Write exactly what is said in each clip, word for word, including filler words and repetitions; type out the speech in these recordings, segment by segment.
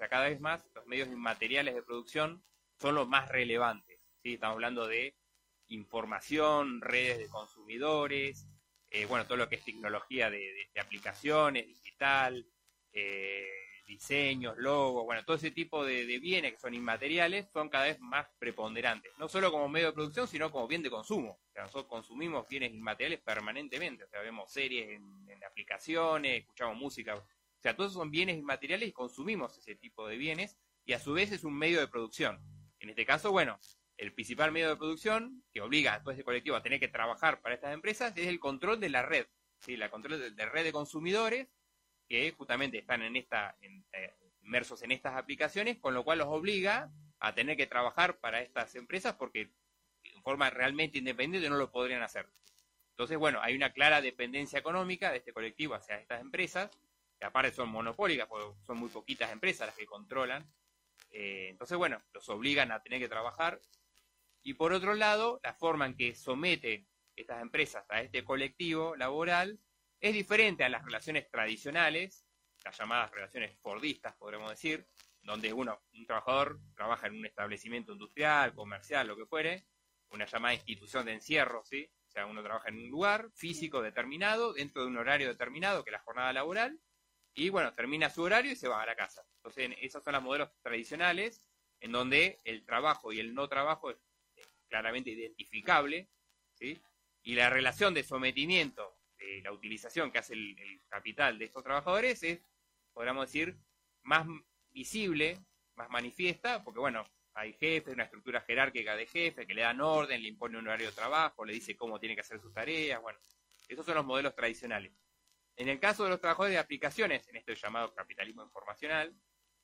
sea, cada vez más los medios inmateriales de producción son los más relevantes, ¿sí? Estamos hablando de información, redes de consumidores, eh, bueno, todo lo que es tecnología de, de, de aplicaciones, digital, eh, diseños, logos, bueno, todo ese tipo de, de bienes que son inmateriales son cada vez más preponderantes, no solo como medio de producción, sino como bien de consumo. O sea, nosotros consumimos bienes inmateriales permanentemente, o sea, vemos series en, en aplicaciones, escuchamos música, o sea, todos son bienes inmateriales y consumimos ese tipo de bienes, y a su vez es un medio de producción. En este caso, bueno, el principal medio de producción que obliga a todo este colectivo a tener que trabajar para estas empresas es el control de la red, ¿sí? La control de, de red de consumidores que justamente están en esta, en, eh, inmersos en estas aplicaciones, con lo cual los obliga a tener que trabajar para estas empresas porque en forma realmente independiente no lo podrían hacer. Entonces, bueno, hay una clara dependencia económica de este colectivo hacia estas empresas, que aparte son monopólicas, porque son muy poquitas empresas las que controlan. Eh, entonces, bueno, los obligan a tener que trabajar. Y por otro lado, la forma en que somete estas empresas a este colectivo laboral es diferente a las relaciones tradicionales, las llamadas relaciones fordistas, podríamos decir, donde uno, un trabajador trabaja en un establecimiento industrial, comercial, lo que fuere, una llamada institución de encierro, ¿sí? O sea, uno trabaja en un lugar físico determinado, dentro de un horario determinado, que es la jornada laboral, y bueno, termina su horario y se va a la casa. Entonces, esos son los modelos tradicionales, en donde el trabajo y el no trabajo es claramente identificable, ¿sí? Y la relación de sometimiento, de la utilización que hace el, el capital de estos trabajadores es, podríamos decir, más visible, más manifiesta, porque bueno, hay jefes, una estructura jerárquica de jefes que le dan orden, le impone un horario de trabajo, le dice cómo tiene que hacer sus tareas, bueno, esos son los modelos tradicionales. En el caso de los trabajadores de aplicaciones, en este llamado capitalismo informacional,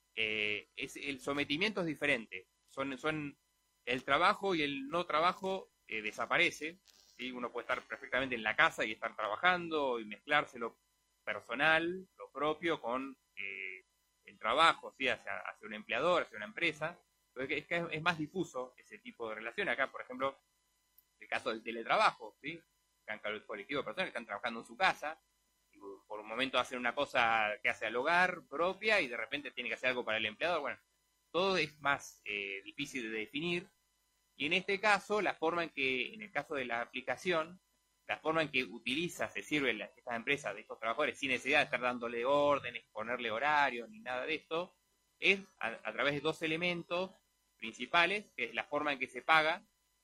eh, es, el sometimiento es diferente, son, son el trabajo y el no trabajo eh, desaparece, ¿sí? Uno puede estar perfectamente en la casa y estar trabajando y mezclarse lo personal, lo propio, con eh, el trabajo, ¿sí? hacia, hacia un empleador, hacia una empresa. Entonces, es que es, es más difuso ese tipo de relación. Acá, por ejemplo, el caso del teletrabajo, ¿sí? Acá el colectivo de personas que están trabajando en su casa y por un momento hacen una cosa que hace al hogar propia y de repente tiene que hacer algo para el empleador. Bueno, todo es más eh, difícil de definir. Y en este caso, la forma en que, en el caso de la aplicación, la forma en que utiliza, se sirven estas empresas de estos trabajadores sin necesidad de estar dándole órdenes, ponerle horarios, ni nada de esto, es a, a través de dos elementos principales, que es la forma en que se paga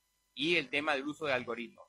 y el tema del uso de algoritmos.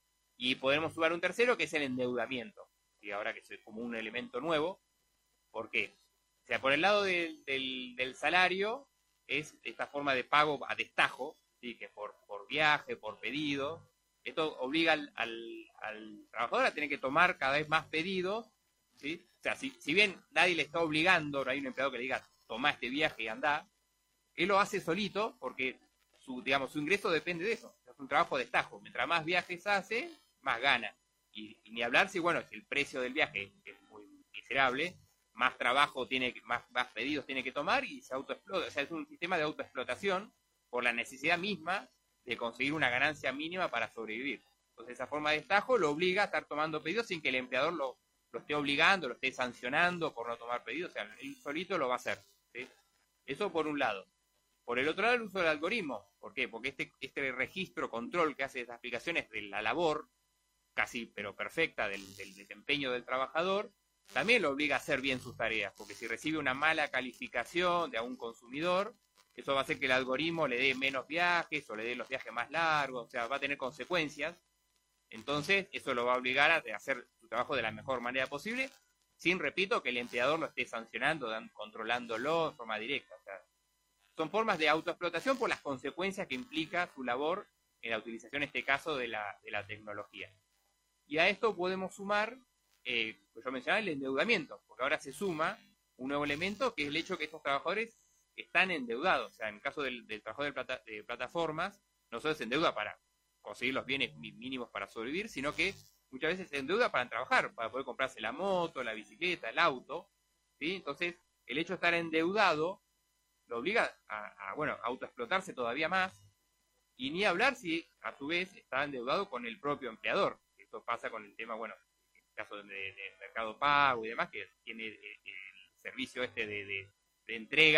Y podemos sumar un tercero, que es el endeudamiento, y ahora que es como un elemento nuevo. ¿Por qué? O sea, por el lado del, del, del salario, es esta forma de pago a destajo, ¿sí? Que por, por viaje, por pedido. Esto obliga al, al, al trabajador a tener que tomar cada vez más pedidos, ¿sí? O sea, si, si bien nadie le está obligando, no hay un empleado que le diga, toma este viaje y anda, él lo hace solito porque su, digamos, su ingreso depende de eso. Es un trabajo de destajo. Mientras más viajes hace, más gana. Y, y ni hablar si, bueno, si el precio del viaje es muy miserable, más trabajo tiene, más, más pedidos tiene que tomar y se autoexplota. O sea, es un sistema de autoexplotación por la necesidad misma de conseguir una ganancia mínima para sobrevivir. Entonces esa forma de destajo lo obliga a estar tomando pedidos sin que el empleador lo, lo esté obligando, lo esté sancionando por no tomar pedidos. O sea, él solito lo va a hacer, ¿sí? Eso por un lado. Por el otro lado, el uso del algoritmo. ¿Por qué? Porque este, este registro, control que hace estas aplicaciones de la labor, casi pero perfecta, del, del desempeño del trabajador, también lo obliga a hacer bien sus tareas. Porque si recibe una mala calificación de algún consumidor, eso va a hacer que el algoritmo le dé menos viajes o le dé los viajes más largos, o sea, va a tener consecuencias. Entonces, eso lo va a obligar a hacer su trabajo de la mejor manera posible, sin, repito, que el empleador lo esté sancionando, controlándolo de forma directa. O sea, son formas de autoexplotación por las consecuencias que implica su labor en la utilización, en este caso, de la, de la tecnología. Y a esto podemos sumar, eh, pues yo mencionaba, el endeudamiento, porque ahora se suma un nuevo elemento, que es el hecho que estos trabajadores están endeudados. O sea, en el caso del, del trabajador de, plata, de plataformas, no solo se endeuda para conseguir los bienes mínimos para sobrevivir, sino que muchas veces se endeuda para trabajar, para poder comprarse la moto, la bicicleta, el auto, ¿sí? Entonces, el hecho de estar endeudado lo obliga a, a bueno, a autoexplotarse todavía más, y ni hablar si a su vez está endeudado con el propio empleador. Esto pasa con el tema, bueno, en el caso de, de Mercado Pago y demás, que tiene el servicio este de, de, de entrega